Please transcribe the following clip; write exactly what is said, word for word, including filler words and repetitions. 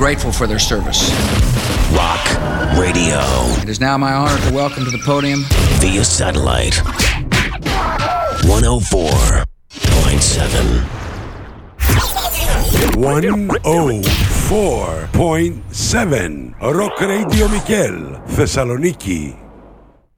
grateful for their service. Rock Radio. It is now my honor to welcome to the podium via satellite one oh four point seven. one oh four point seven Rock Radio Mikel, Thessaloniki.